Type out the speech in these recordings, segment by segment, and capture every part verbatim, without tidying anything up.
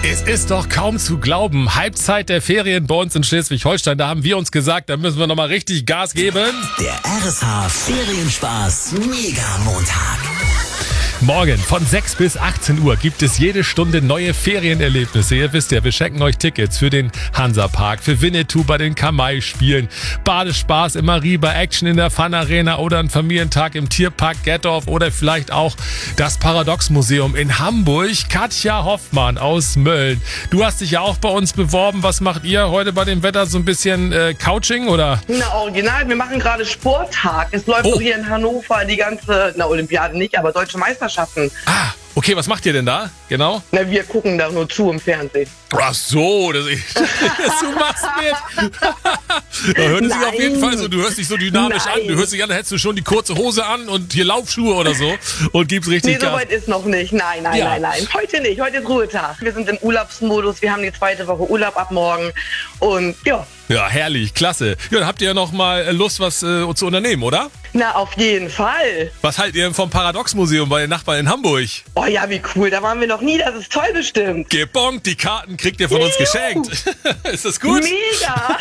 Es ist doch kaum zu glauben. Halbzeit der Ferien bei uns in Schleswig-Holstein. Da haben wir uns gesagt, da müssen wir nochmal richtig Gas geben. Der R S H Ferienspaß Mega Montag. Morgen von sechs bis achtzehn Uhr gibt es jede Stunde neue Ferienerlebnisse. Ihr wisst ja, wir schenken euch Tickets für den Hansapark, für Winnetou bei den Kamai-Spielen, Badespaß im Mariba, Action in der Fun Arena oder einen Familientag im Tierpark Gettorf oder vielleicht auch das Paradox-Museum in Hamburg. Katja Hoffmann aus Mölln. Du hast dich ja auch bei uns beworben. Was macht ihr heute bei dem Wetter? So ein bisschen äh, Couching oder? Na, original. Wir machen gerade Sporttag. Es läuft Oh. hier in Hannover die ganze, na, Olympiade nicht, aber deutsche Meisterschaften. Ah, okay, was macht ihr denn da? Genau. Na, wir gucken da nur zu im Fernsehen. Ach so, das, du machst mit. Da hört es sich auf jeden Fall so, du hörst dich so dynamisch Nein. an. Du hörst dich an, da hättest du schon die kurze Hose an und hier Laufschuhe oder so und gibst richtig Nee, so Gas. weit ist noch nicht. Nein, nein, Ja. nein, nein. Heute nicht. Heute ist Ruhetag. Wir sind im Urlaubsmodus. Wir haben die zweite Woche Urlaub ab morgen. Und ja, Ja, herrlich, klasse. Ja, dann habt ihr ja noch mal Lust, was äh, zu unternehmen, oder? na, auf jeden Fall. Was haltet ihr denn vom Paradox-Museum bei den Nachbarn in Hamburg? Oh ja, wie cool. Da waren wir noch nie. Das ist toll bestimmt. Gebongt, die Karten kriegt ihr von uns Juhu. geschenkt. Ist das gut? Mega.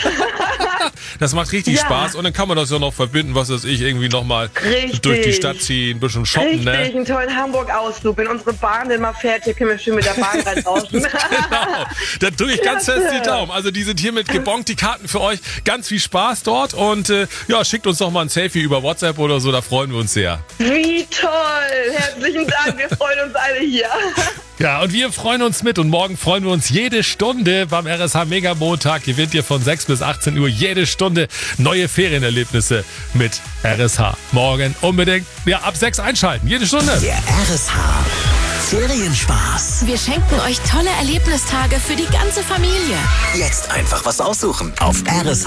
Das macht richtig Ja. Spaß und dann kann man das ja noch verbinden, was weiß ich, irgendwie noch mal Richtig. durch die Stadt ziehen, ein bisschen shoppen, Richtig, ne? einen tollen Hamburg-Ausflug. Wenn unsere Bahn denn mal fährt, hier können wir schön mit der Bahn reinrauschen. Genau, da drücke ich ganz Klasse. fest die Daumen. Also die sind hiermit gebongt, die Karten für euch. Ganz viel Spaß dort und äh, ja, schickt uns doch mal ein Selfie über WhatsApp oder so, da freuen wir uns sehr. Wie toll! Herzlichen Dank, wir freuen uns alle hier. Ja, und wir freuen uns mit und morgen freuen wir uns jede Stunde beim R S H Mega Montag. Gewinnt ihr von sechs bis achtzehn Uhr jede Stunde neue Ferienerlebnisse mit R S H. Morgen unbedingt ja, ab sechs einschalten, jede Stunde. Der R S H Ferienspaß. Wir schenken euch tolle Erlebnistage für die ganze Familie. Jetzt einfach was aussuchen auf R S H.